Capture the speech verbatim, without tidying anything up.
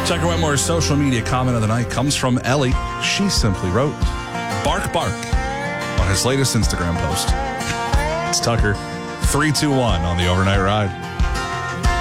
Tucker Wetmore's social media comment of the night comes from Ellie. She simply wrote, bark, bark, on his latest Instagram post. It's Tucker, three two one on the Overnight Ride.